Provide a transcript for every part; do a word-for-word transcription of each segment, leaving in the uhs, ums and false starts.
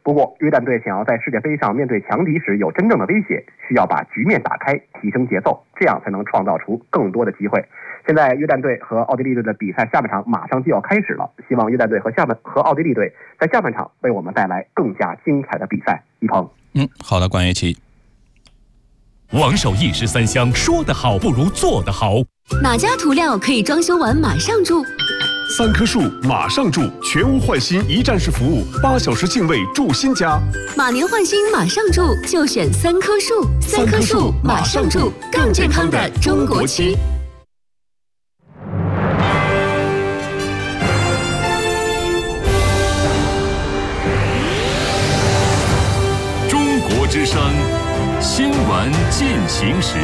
不过，约旦队想要在世界杯上面对强敌时有真正的威胁，需要把局面打开，提升节奏，这样才能创造出更多的机会。现在约旦队和奥地利队的比赛下半场马上就要开始了，希望约旦队和下半和奥地利队在下半场为我们带来更加精彩的比赛。一鹏， 嗯，好的，关于其。 王守一石三香，说得好不如做得好。 哪家涂料可以装修完马上住？ 三棵树马上住，全屋换新一站式服务，八小时净位住新家。 马年换新马上住，就选三棵树。三棵树马上住，更健康的中国区。 中国之声，新闻进行时。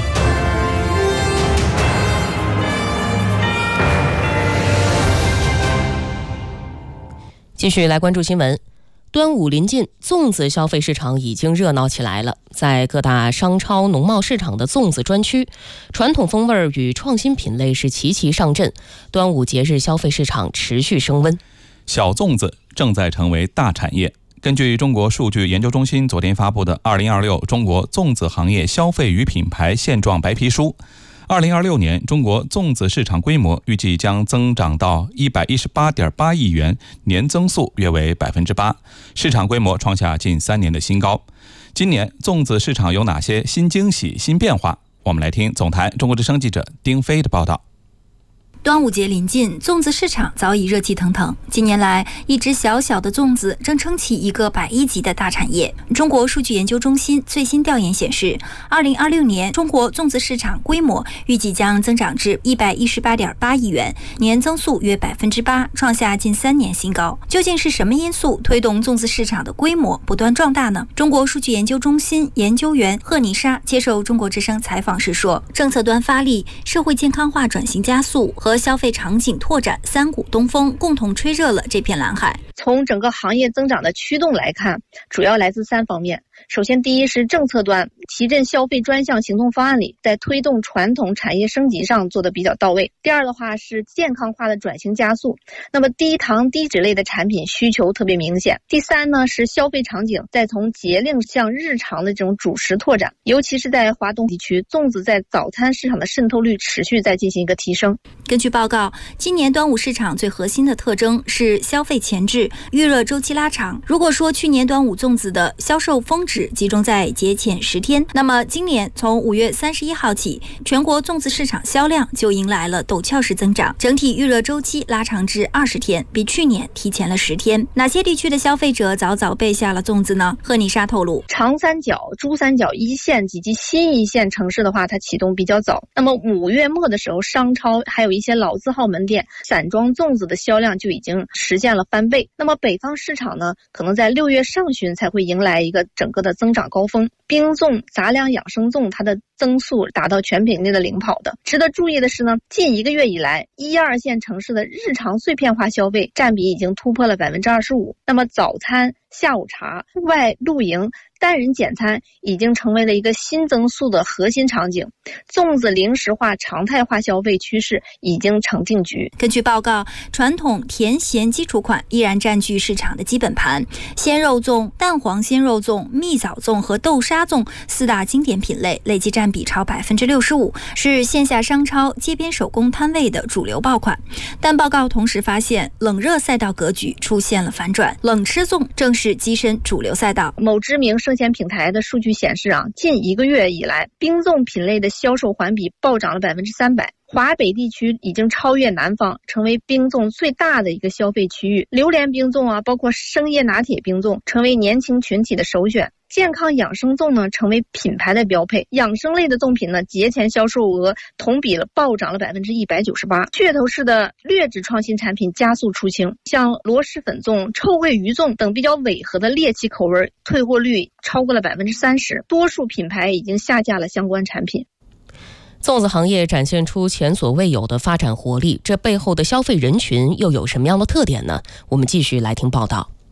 继续来关注新闻。端午临近，粽子消费市场已经热闹起来了。在各大商超、农贸市场的粽子专区，传统风味与创新品类是齐齐上阵，端午节日消费市场持续升温。 小粽子正在成为大产业。根据中国数据研究中心昨天发布的《二零二六中国粽子行业消费与品牌现状白皮书》，二零二六年中国粽子市场规模预计将增长到一百一十八点八亿元，年增速约为百分之八，市场规模创下近三年的新高。今年粽子市场有哪些新惊喜、新变化？我们来听总台中国之声记者丁飞的报道。 端午节临近，粽子市场早已热气腾腾。近年来，一只小小的粽子正撑起一个百亿级的大产业。中国数据研究中心最新调研显示，二零二六年中国粽子市场规模预计将增长至一百一十八点八亿元，年增速约百分之八，创下近三年新高。究竟是什么因素推动粽子市场的规模不断壮大呢？中国数据研究中心研究员贺妮莎接受中国之声采访时说，政策端发力，社会健康化转型加速和消费场景拓展三股东风共同吹热了这片蓝海。 从整个行业增长的驱动来看，主要来自三方面。首先，第一是政策端，提振消费专项行动方案里在推动传统产业升级上做得比较到位。第二的话是健康化的转型加速，那么低糖低脂类的产品需求特别明显。第三呢是消费场景再从节令向日常的这种主食拓展，尤其是在华东地区，粽子在早餐市场的渗透率持续在进行一个提升。 根据报告，今年端午市场最核心的特征是消费前置，预热周期拉长。如果说去年端午粽子的销售峰值集中在节前十天，那么今年从五月三十一号起，全国粽子市场销量就迎来了陡峭式增长，整体预热周期拉长至二十天，比去年提前了十天。哪些地区的消费者早早备下了粽子呢？贺妮莎透露， 长三角、珠三角一线以及新一线城市的话，它启动比较早。那么五月末的时候，商超还有一些老字号门店散装粽子的销量就已经实现了翻倍。那么北方市场呢，可能在六月上旬才会迎来一个整个的增长高峰。冰粽、杂粮养生粽它的增速达到全品类的领跑的。值得注意的是呢，近一个月以来，一二线城市的日常碎片化消费占比已经突破了百分之二十五。那么早餐、下午茶、户外露营、单人简餐已经成为了一个新增速的核心场景，粽子零食化常态化消费趋势已经成定局。 根据报告，传统甜咸基础款依然占据市场的基本盘，鲜肉粽、蛋黄鲜肉粽、蜜枣粽和豆沙粽四大经典品类累计占比超百分之六十五，是线下商超、街边手工摊位的主流爆款。但报告同时发现，冷热赛道格局出现了反转，冷吃粽正是跻身主流赛道。 某知名生鲜平台的数据显示啊，近一个月以来，冰粽品类的销售环比暴涨了百分之三百。华北地区已经超越南方，成为冰粽最大的一个消费区域。榴莲冰粽啊，包括生椰拿铁冰粽，成为年轻群体的首选。健康养生粽呢，成为品牌的标配。养生类的粽品呢，节前销售额同比了暴涨了百分之一百九十八。噱头式的劣质创新产品加速出清，像螺蛳粉粽、臭鳜鱼粽等比较违和的猎奇口味，退货率超过了百分之三十。多数品牌已经下架了相关产品。 粽子行业展现出前所未有的发展活力，这背后的消费人群又有什么样的特点呢？我们继续来听报道。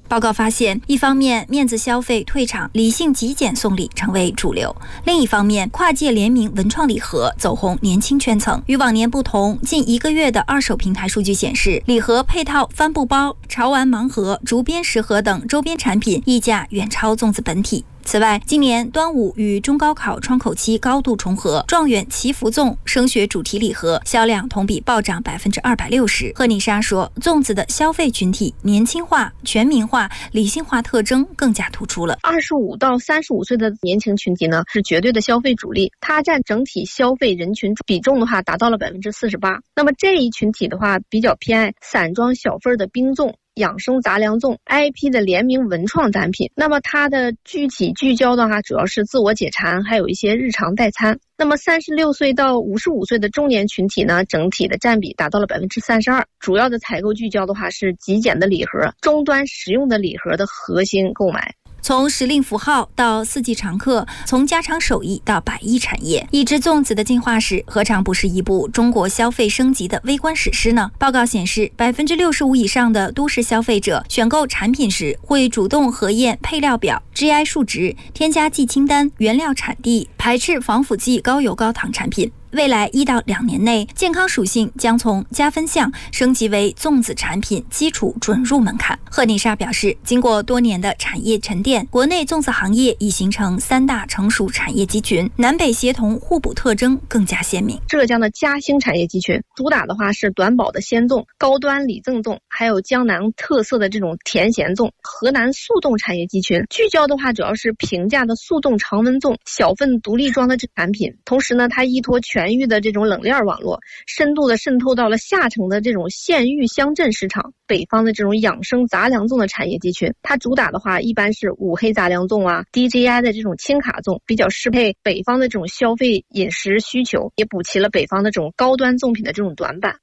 报告发现，一方面面子消费退场，理性极简送礼成为主流；另一方面，跨界联名文创礼盒走红年轻圈层。与往年不同，近一个月的二手平台数据显示，礼盒配套帆布包、潮玩盲盒、竹编食盒等周边产品溢价远超粽子本体。此外，今年端午与中高考窗口期高度重合，状元祈福粽升学主题礼盒销量同比暴涨百分之二百六十。贺妮莎说，粽子的消费群体年轻化、全民化、理性化特征更加突出了。 二十五到三十五岁的年轻群体呢，是绝对的消费主力，它占整体消费人群比重的话，达到了百分之四十八。那么这一群体的话，比较偏爱散装小份的冰粽、养生杂粮粽、I P 的联名文创单品。那么它的具体聚焦的话，主要是自我解馋，还有一些日常代餐。那么三十六岁到五十五岁的中年群体呢，整体的占比达到了百分之三十二。主要的采购聚焦的话是极简的礼盒、终端实用的礼盒的核心购买。 从时令符号到四季常客，从家常手艺到百亿产业，一只粽子的进化史何尝不是一部中国消费升级的微观史诗呢？报告显示，百分之六十五以上的都市消费者选购产品时会主动核验配料表、G I 数值、添加剂清单、原料产地，排斥防腐剂、高油高糖产品。未来一到两年内，健康属性将从加分项升级为粽子产品基础准入门槛。贺妮莎表示，经过多年的产业沉淀，国内粽子行业已形成三大成熟产业集群，南北协同互补特征更加鲜明。 浙江的嘉兴产业集群主打的话是短保的鲜粽、高端礼赠粽，还有江南特色的这种甜咸粽。河南速冻产业集群聚焦的话主要是平价的速冻常温粽、小份独立装的产品，同时呢，它依托全全域的这种冷链网络，深度的渗透到了下沉的这种县域乡镇市场。北方的这种养生杂粮粽的产业集群，它主打的话一般是五黑杂粮粽啊 D J I 的这种轻卡粽，比较适配北方的这种消费饮食需求，也补齐了北方的这种高端粽品的这种短板。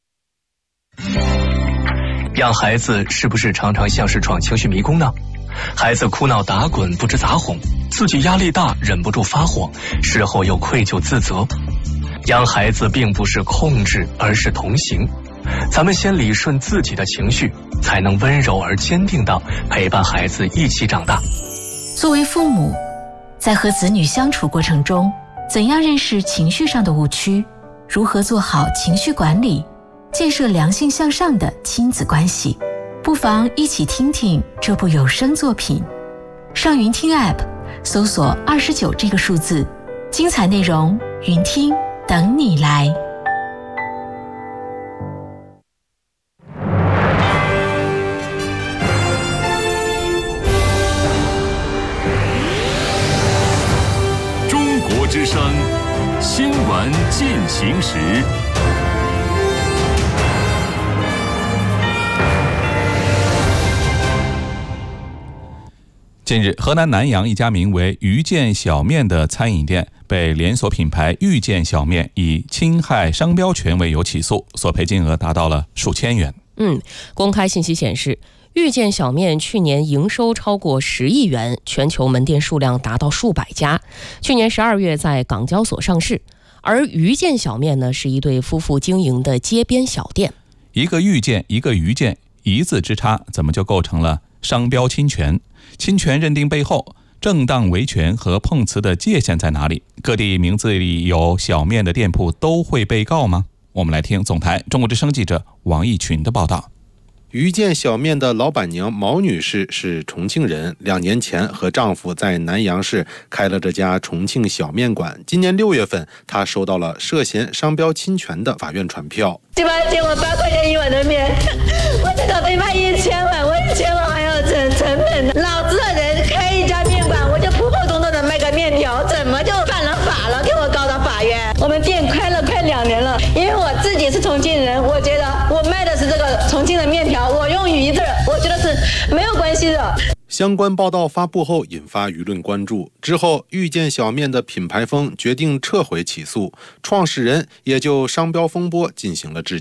养孩子是不是常常像是闯情绪迷宫呢？孩子哭闹打滚不知咋哄，自己压力大忍不住发火，事后又愧疚自责。养孩子并不是控制，而是同行。咱们先理顺自己的情绪，才能温柔而坚定地陪伴孩子一起长大。 作为父母，在和子女相处过程中，怎样认识情绪上的误区，如何做好情绪管理，建设良性向上的亲子关系，不妨一起听听这部有声作品。上云听 App 搜索二十九这个数字，精彩内容云听等你来。 中国之声新闻进行时。 近日，河南南阳一家名为遇见小面的餐饮店被连锁品牌遇见小面以侵害商标权为由起诉，索赔金额达到了数千元。 嗯，公开信息显示，遇见小面去年营收超过十亿元，全球门店数量达到数百家。去年十二月在港交所上市。而遇见小面呢，是一对夫妇经营的街边小店。 一个遇见，一个遇见，一字之差，怎么就构成了商标侵权？侵权认定背后，正当维权和碰瓷的界限在哪里？各地名字里有小面的店铺都会被告吗？我们来听总台中国之声记者王义群的报道。 遇见小面的老板娘毛女士是重庆人，两年前和丈夫在南阳市开了这家重庆小面馆。今年六月份，她收到了涉嫌商标侵权的法院传票。 对吧？借我八块钱一碗的面，我这个被卖一千碗，我一千碗还要成成本。老子的人开一家面馆，我就普普通通的卖个面条，怎么就犯了法了？给我告到法院。我们店开了快两年了，因为我自己是重庆人，我觉得我卖的是这个重庆的面条，我用鱼字，我觉得是没有关系的。 相关报道发布后引发舆论关注，之后遇见小面的品牌方决定撤回起诉，创始人也就商标风波进行了致歉。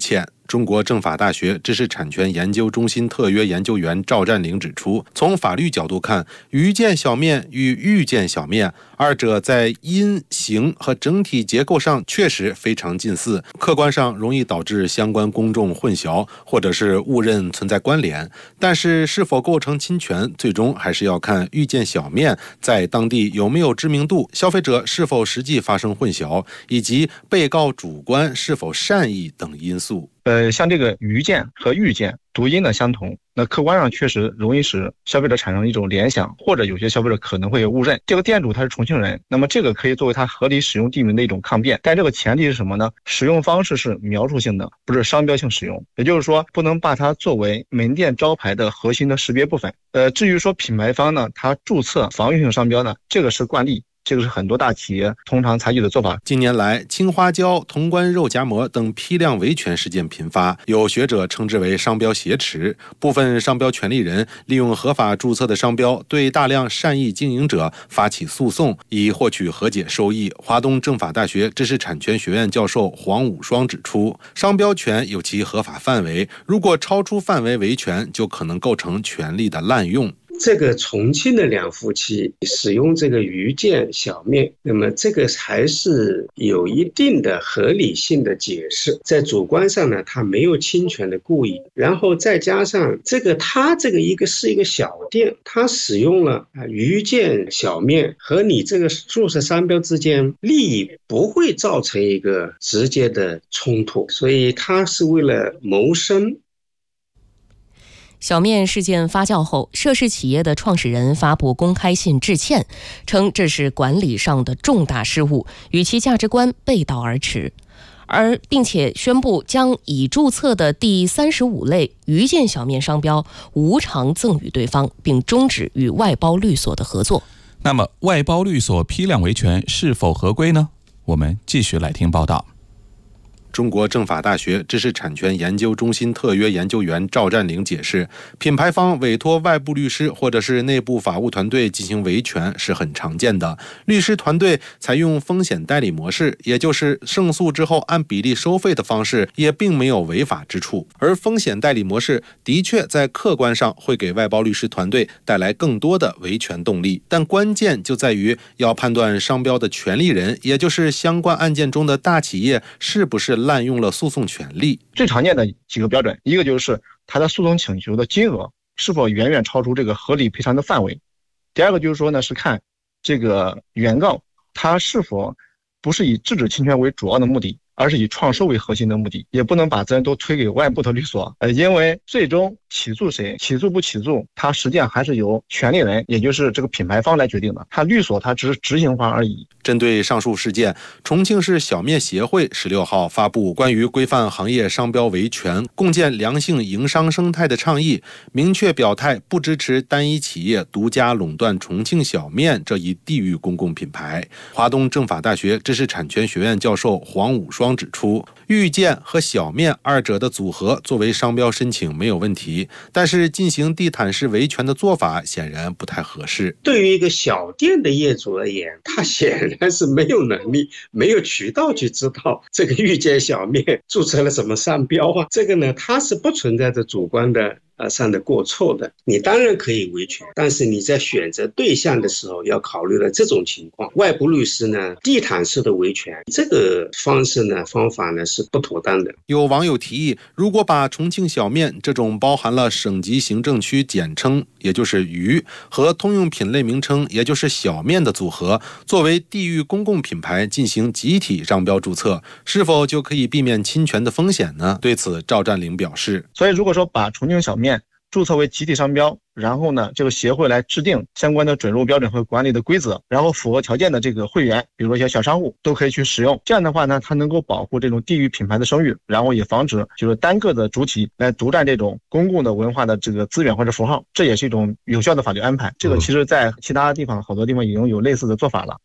中国政法大学知识产权研究中心特约研究员赵占领指出，从法律角度看，余件小面与预件小面二者在音、形和整体结构上确实非常近似，客观上容易导致相关公众混淆或者是误认存在关联。但是是否构成侵权，最终还是要看预件小面在当地有没有知名度，消费者是否实际发生混淆，以及被告主观是否善意等因素。 呃，像这个余件和预件读音的相同，那客观上确实容易使消费者产生一种联想，或者有些消费者可能会有误认。这个店主他是重庆人，那么这个可以作为他合理使用地名的一种抗辩，但这个前提是什么呢？使用方式是描述性的，不是商标性使用，也就是说不能把它作为门店招牌的核心的识别部分。呃，至于说品牌方呢，他注册防御性商标呢，这个是惯例。这个是很多大企业通常采取的做法。 近年来，青花椒、潼关肉夹馍等批量维权事件频发，有学者称之为商标挟持。部分商标权利人利用合法注册的商标，对大量善意经营者发起诉讼，以获取和解收益。华东政法大学知识产权学院教授黄武双指出，商标权有其合法范围，如果超出范围维权，就可能构成权利的滥用。 这个重庆的两夫妻使用这个余件小面，那么这个还是有一定的合理性的解释，在主观上呢，他没有侵权的故意，然后再加上这个他这个一个是一个小店，他使用了余件小面和你这个注册商标之间利益不会造成一个直接的冲突，所以他是为了谋生。 小面事件发酵后，涉事企业的创始人发布公开信致歉，称这是管理上的重大失误，与其价值观背道而驰，而并且宣布将已注册的第三十五类余件小面商标无偿赠与对方，并终止与外包律所的合作。 那么，外包律所批量维权是否合规呢？我们继续来听报道。 中国政法大学知识产权研究中心特约研究员赵占领解释，品牌方委托外部律师或者是内部法务团队进行维权是很常见的。律师团队采用风险代理模式，也就是胜诉之后按比例收费的方式，也并没有违法之处。而风险代理模式的确在客观上会给外包律师团队带来更多的维权动力，但关键就在于要判断商标的权利人，也就是相关案件中的大企业是不是滥用了诉讼权利。 最常见的几个标准，一个就是他的诉讼请求的金额是否远远超出这个合理赔偿的范围，第二个就是说呢，是看这个原告他是否不是以制止侵权为主要的目的，而是以创收为核心的目的，也不能把责任都推给外部的律所，呃，因为最终起诉谁，起诉不起诉，它实际上还是由权利人，也就是这个品牌方来决定的，它律所它只是执行方而已。 针对上述事件，重庆市小面协会十六号发布关于规范行业商标维权、共建良性营商生态的倡议，明确表态不支持单一企业独家垄断重庆小面这一地域公共品牌。华东政法大学知识产权学院教授黄武双指出，预件和小面二者的组合作为商标申请没有问题，但是进行地毯式维权的做法显然不太合适。 对于一个小店的业主而言，他显然是没有能力、没有渠道去知道这个预件小面注册了什么商标啊，这个呢，它是不存在着主观的呃上的过错的。你当然可以维权，但是你在选择对象的时候要考虑了这种情况。外部律师呢，地毯式的维权这个方式呢方法呢是不妥当的。 有网友提议，如果把重庆小面这种包含了省级行政区简称也就是渝和通用品类名称也就是小面的组合作为地域公共品牌进行集体商标注册，是否就可以避免侵权的风险呢？对此赵占领表示， 所以如果说把重庆小面注册为集体商标，然后呢，这个协会来制定相关的准入标准和管理的规则，然后符合条件的这个会员，比如说一些小商户都可以去使用。这样的话呢，它能够保护这种地域品牌的声誉，然后也防止就是单个的主体来独占这种公共的文化的这个资源或者符号，这也是一种有效的法律安排。这个其实在其他地方好多地方已经有类似的做法了。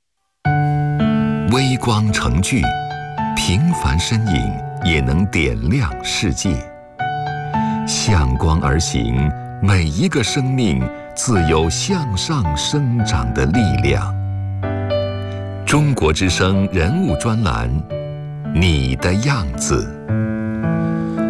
微光成炬，平凡身影也能点亮世界。向光而行，每一个生命自有向上生长的力量。中国之声人物专栏，你的样子。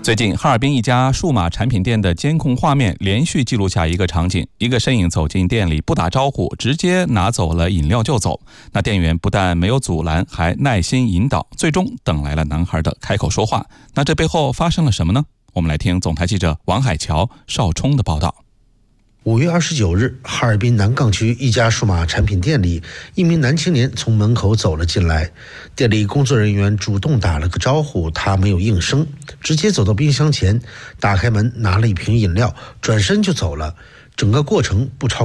最近，哈尔滨一家数码产品店的监控画面连续记录下一个场景：一个身影走进店里，不打招呼，直接拿走了饮料就走。那店员不但没有阻拦，还耐心引导，最终等来了男孩的开口说话。那这背后发生了什么呢？我们来听总台记者王海桥、邵冲的报道。 五月二十九日，哈尔滨南岗区一家数码产品店里，一名男青年从门口走了进来，店里工作人员主动打了个招呼，他没有应声，直接走到冰箱前，打开门拿了一瓶饮料，转身就走了，整个过程不超